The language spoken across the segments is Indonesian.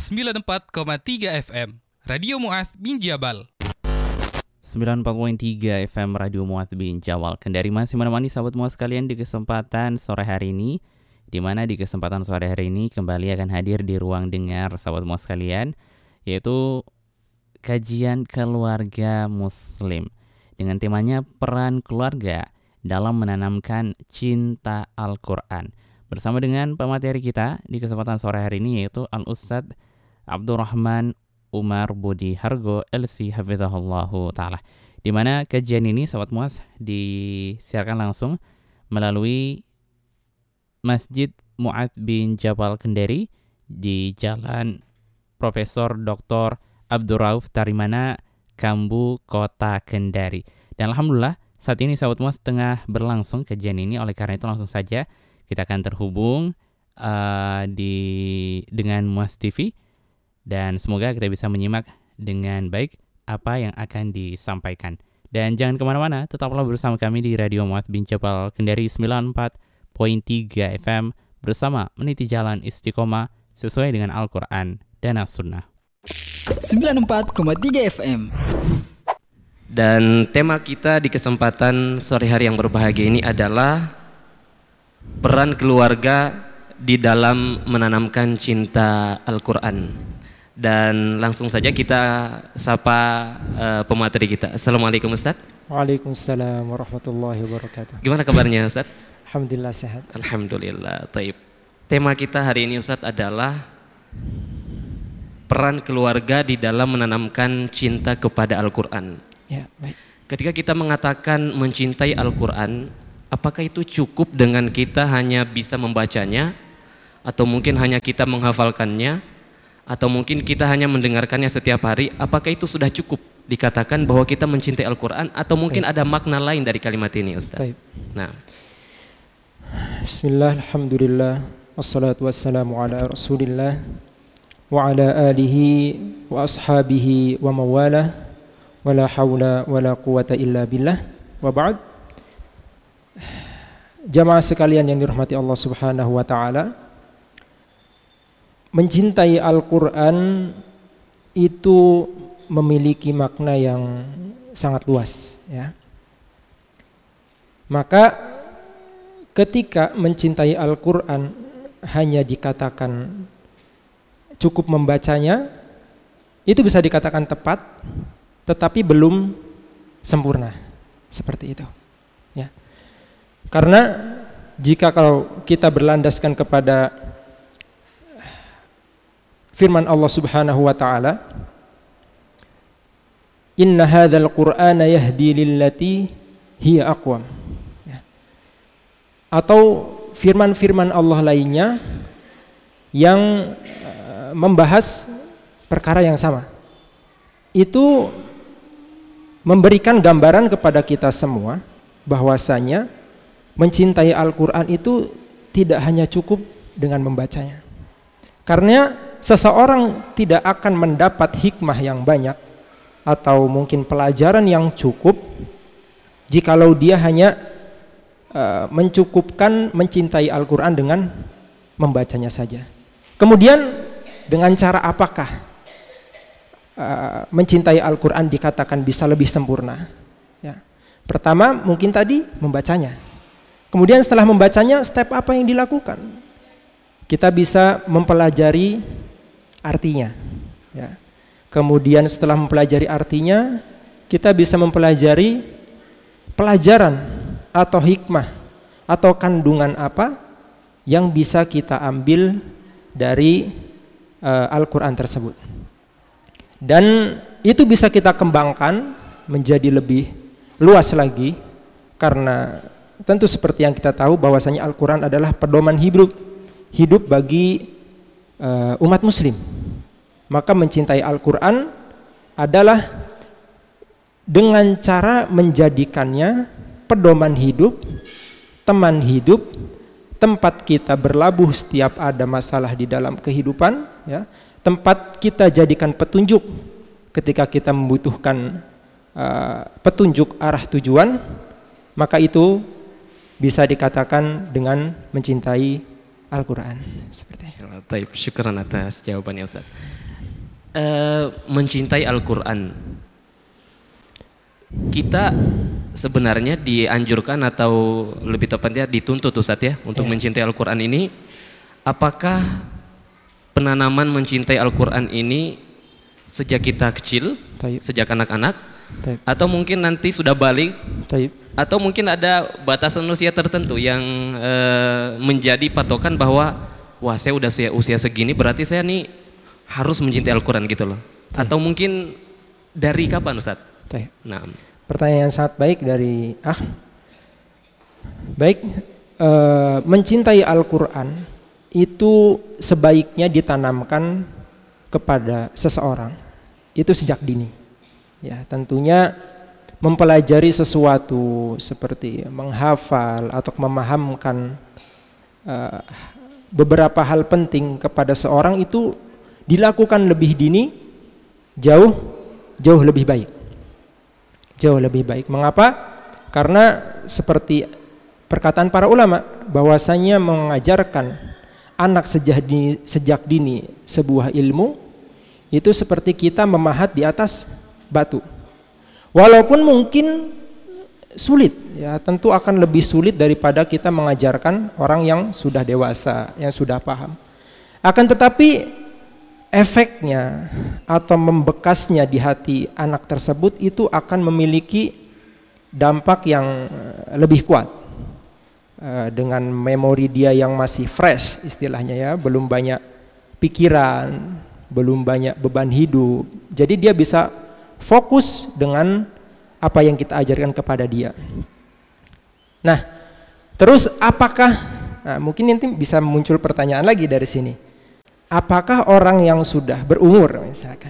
94,3 FM Radio Mu'adz bin Jabal. 94.3 FM Radio Mu'adz bin Jabal. Kendari masih menemani sahabat Mu'adz sekalian di kesempatan sore hari ini, di mana di kesempatan sore hari ini kembali akan hadir di ruang dengar sahabat Mu'adz sekalian, yaitu kajian keluarga muslim dengan temanya peran keluarga dalam menanamkan cinta Al-Quran. Bersama dengan pemateri kita di kesempatan sore hari ini, yaitu Al-Ustadz Abdurrahman Umar Budi Hargo LC Hafizahullahu Ta'ala. Di mana kajian ini sahabat Mu'adz disiarkan langsung melalui Masjid Mu'adz bin Jabal Kendari di Jalan Profesor Dr. Abdul Rauf Tarimana, Kambu, Kota Kendari. Dan alhamdulillah saat ini sahabat Mu'adz tengah berlangsung kajian ini. Oleh karena itu langsung saja kita akan terhubung dengan Mu'adz TV, dan semoga kita bisa menyimak dengan baik apa yang akan disampaikan. Dan jangan kemana-mana, tetaplah bersama kami di Radio Mu'adz bin Jabal Kendari 94.3 FM bersama meniti jalan istiqomah sesuai dengan Al-Quran dan As-Sunnah. 94,3 FM. Dan tema kita di kesempatan sore hari yang berbahagia ini adalah peran keluarga di dalam menanamkan cinta Al-Quran. Dan langsung saja kita sapa pemateri kita. Assalamualaikum Ustaz. Waalaikumsalam warahmatullahi wabarakatuh. Gimana kabarnya Ustaz? Alhamdulillah sehat. Alhamdulillah. Taib. Tema kita hari ini Ustaz adalah peran keluarga di dalam menanamkan cinta kepada Al-Quran. Ya, baik. Ketika kita mengatakan mencintai Al-Quran, apakah itu cukup dengan kita hanya bisa membacanya, atau mungkin hanya kita menghafalkannya, atau mungkin kita hanya mendengarkannya setiap hari? Apakah itu sudah cukup dikatakan bahwa kita mencintai Al-Quran, atau mungkin ada makna lain dari kalimat ini Ustaz? Baik. Nah, Bismillah, alhamdulillah, wassalatu wassalamu ala rasulillah wa ala alihi wa ashabihi wa mawalah, wa la hawla wa la quwata illa billah, wa ba'd. Jamaah sekalian yang dirahmati Allah Subhanahu wa taala, mencintai Al-Qur'an itu memiliki makna yang sangat luas, ya. Maka ketika mencintai Al-Qur'an hanya dikatakan cukup membacanya, itu bisa dikatakan tepat, tetapi belum sempurna. Seperti itu, ya. Karena jika kalau kita berlandaskan kepada firman Allah Subhanahu wa taala, inna hadzal qur'ana yahdi lillati hiya aqwam, ya. Atau firman-firman Allah lainnya yang membahas perkara yang sama, itu memberikan gambaran kepada kita semua bahwasanya mencintai Al-Quran itu tidak hanya cukup dengan membacanya. Karena seseorang tidak akan mendapat hikmah yang banyak atau mungkin pelajaran yang cukup jikalau dia hanya mencukupkan mencintai Al-Quran dengan membacanya saja. Kemudian dengan cara apakah mencintai Al-Quran dikatakan bisa lebih sempurna? Ya. Pertama mungkin tadi membacanya. Kemudian setelah membacanya, step apa yang dilakukan? Kita bisa mempelajari artinya, ya. Kemudian setelah mempelajari artinya, kita bisa mempelajari pelajaran atau hikmah atau kandungan apa yang bisa kita ambil dari Al-Quran tersebut. Dan itu bisa kita kembangkan menjadi lebih luas lagi, karena tentu seperti yang kita tahu bahwasanya Al-Quran adalah pedoman hidup bagi umat muslim. Maka mencintai Al-Quran adalah dengan cara menjadikannya pedoman hidup, teman hidup, tempat kita berlabuh setiap ada masalah di dalam kehidupan, ya. Tempat kita jadikan petunjuk ketika kita membutuhkan petunjuk arah tujuan. Maka itu bisa dikatakan dengan mencintai Al-Quran. Seperti itu. Baik, syukran atas jawabannya Ustaz. Mencintai Al-Quran, kita sebenarnya dianjurkan atau lebih tepatnya dituntut Ustaz ya untuk mencintai Al-Quran ini. Apakah penanaman mencintai Al-Quran ini sejak kita kecil, sejak anak-anak, atau mungkin nanti sudah balik, atau mungkin ada batasan usia tertentu yang menjadi patokan bahwa wah saya udah usia segini berarti saya nih harus mencintai Al-Quran gitu loh. Atau mungkin dari kapan Ustaz? Nah, pertanyaan yang sangat baik dari Baik, mencintai Al-Quran itu sebaiknya ditanamkan kepada seseorang itu sejak dini. Ya, tentunya mempelajari sesuatu seperti menghafal atau memahamkan beberapa hal penting kepada seorang itu dilakukan lebih dini jauh lebih baik. Jauh lebih baik. Mengapa? Karena seperti perkataan para ulama bahwasanya mengajarkan anak sejak dini sebuah ilmu itu seperti kita memahat di atas batu. Walaupun mungkin sulit, ya tentu akan lebih sulit daripada kita mengajarkan orang yang sudah dewasa, yang sudah paham. Akan tetapi efeknya atau membekasnya di hati anak tersebut itu akan memiliki dampak yang lebih kuat. Dengan memori dia yang masih fresh istilahnya ya, belum banyak pikiran, belum banyak beban hidup. Jadi dia bisa fokus dengan apa yang kita ajarkan kepada dia. Nah, terus apakah mungkin nanti bisa muncul pertanyaan lagi dari sini. Apakah orang yang sudah berumur misalkan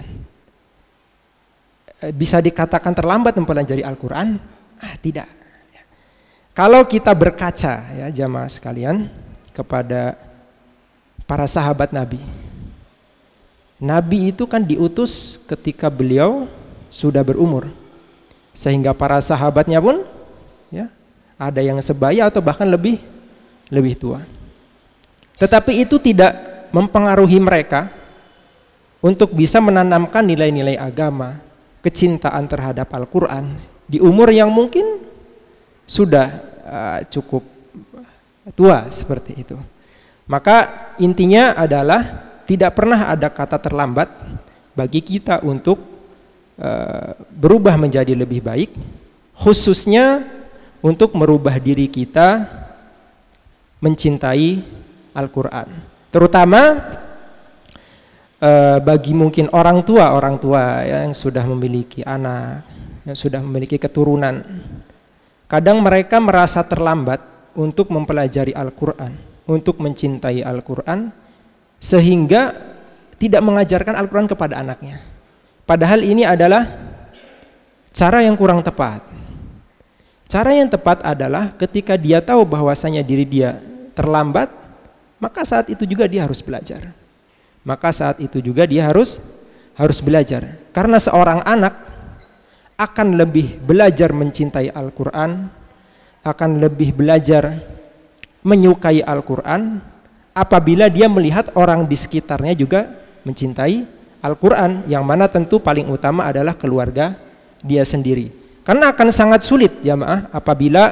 bisa dikatakan terlambat mempelajari Al-Quran? Tidak. Kalau kita berkaca ya jamaah sekalian kepada para sahabat Nabi. Nabi itu kan diutus ketika beliau sudah berumur. Sehingga para sahabatnya pun ya ada yang sebaya atau bahkan lebih tua. Tetapi itu tidak mempengaruhi mereka untuk bisa menanamkan nilai-nilai agama, kecintaan terhadap Al-Quran di umur yang mungkin sudah cukup tua seperti itu. Maka intinya adalah tidak pernah ada kata terlambat bagi kita untuk berubah menjadi lebih baik, khususnya untuk merubah diri kita mencintai Al-Quran. Terutama bagi mungkin orang tua yang sudah memiliki anak, yang sudah memiliki keturunan. Kadang mereka merasa terlambat untuk mempelajari Al-Quran, untuk mencintai Al-Quran, sehingga tidak mengajarkan Al-Quran kepada anaknya. Padahal ini adalah cara yang kurang tepat. Cara yang tepat adalah ketika dia tahu bahwasanya diri dia terlambat, maka saat itu juga dia harus belajar. Maka saat itu juga dia harus belajar. Karena seorang anak akan lebih belajar mencintai Al-Quran, akan lebih belajar menyukai Al-Quran apabila dia melihat orang di sekitarnya juga mencintai Al-Quran, yang mana tentu paling utama adalah keluarga dia sendiri. Karena akan sangat sulit jamaah apabila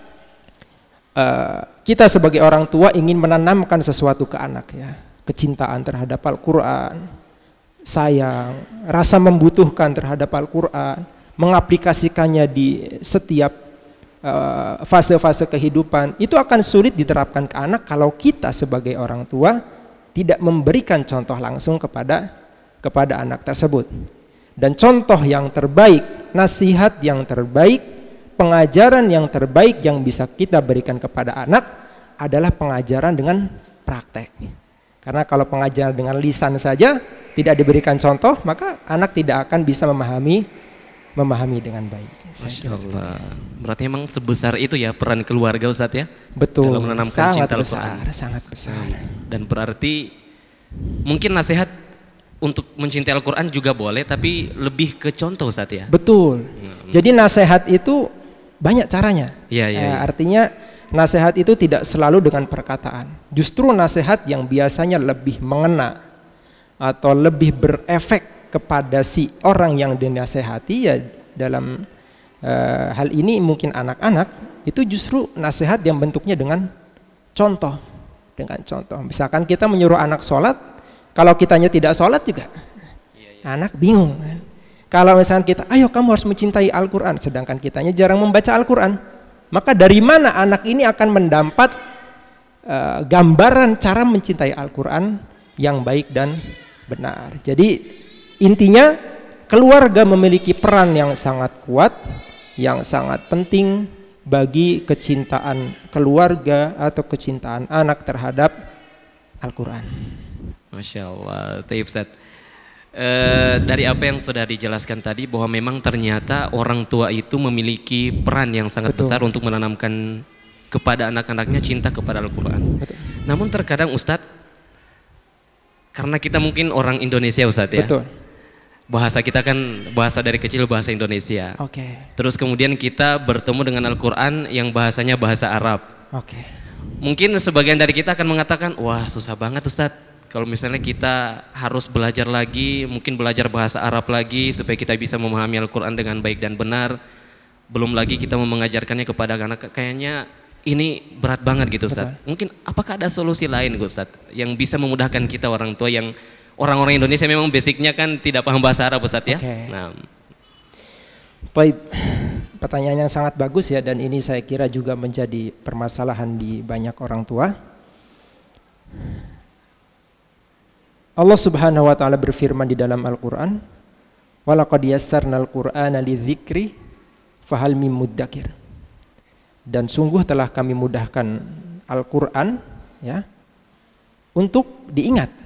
kita sebagai orang tua ingin menanamkan sesuatu ke anak ya, kecintaan terhadap Al-Quran, sayang, rasa membutuhkan terhadap Al-Quran, mengaplikasikannya di setiap fase-fase kehidupan, itu akan sulit diterapkan ke anak kalau kita sebagai orang tua tidak memberikan contoh langsung kepada anak tersebut. Dan contoh yang terbaik, nasihat yang terbaik, pengajaran yang terbaik yang bisa kita berikan kepada anak adalah pengajaran dengan praktek. Karena kalau pengajaran dengan lisan saja tidak diberikan contoh, maka anak tidak akan bisa memahami dengan baik. Masya Allah. Berarti memang sebesar itu ya peran keluarga Ustadz ya? Betul. Dalam menanamkan sangat cinta besar, Al-Quran. sangat besar. Dan berarti mungkin nasihat untuk mencintai Al-Quran juga boleh, tapi lebih ke contoh Ustadz ya? Betul. Jadi nasihat itu banyak caranya. Iya. Artinya nasihat itu tidak selalu dengan perkataan. Justru nasihat yang biasanya lebih mengena atau lebih berefek kepada si orang yang dinasehati, ya dalam hal ini mungkin anak-anak, itu justru nasihat yang bentuknya dengan contoh. Misalkan kita menyuruh anak sholat, kalau kitanya tidak sholat juga anak bingung kan. Kalau misalkan kita, ayo kamu harus mencintai Al-Quran, sedangkan kitanya jarang membaca Al-Quran, maka dari mana anak ini akan mendapat gambaran cara mencintai Al-Quran yang baik dan benar. Jadi intinya keluarga memiliki peran yang sangat kuat, yang sangat penting bagi kecintaan keluarga atau kecintaan anak terhadap Al-Quran. Masya Allah, Taib Ustaz. Dari apa yang sudah dijelaskan tadi, bahwa memang ternyata orang tua itu memiliki peran yang sangat besar untuk menanamkan kepada anak-anaknya cinta kepada Al-Quran. Namun terkadang Ustadz, karena kita mungkin orang Indonesia Ustadz ya, bahasa kita kan bahasa dari kecil bahasa Indonesia. Terus kemudian kita bertemu dengan Al-Quran yang bahasanya bahasa Arab. Mungkin sebagian dari kita akan mengatakan, wah susah banget Ustadz, kalau misalnya kita harus belajar lagi, mungkin belajar bahasa Arab lagi supaya kita bisa memahami Al-Quran dengan baik dan benar. Belum lagi kita mau mengajarkannya kepada anak, kayaknya ini berat banget gitu Ustaz. Mungkin apakah ada solusi lain Ustaz yang bisa memudahkan kita orang tua yang orang-orang Indonesia memang basicnya kan tidak paham bahasa Arab Ustaz ya. Nah. Baik, pertanyaan yang sangat bagus ya, dan ini saya kira juga menjadi permasalahan di banyak orang tua. Allah Subhanahu wa taala berfirman di dalam Al-Qur'an, "Wa laqad yassarnal Qur'ana lidzikri fahal mim muddakir." Dan sungguh telah kami mudahkan Al-Qur'an ya untuk diingat.